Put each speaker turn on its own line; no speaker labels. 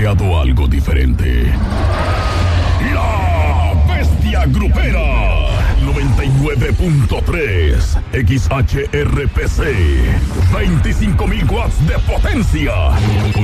llegado algo diferente. La Bestia Grupera 99.3 XHRPC, 25.000 watts de potencia.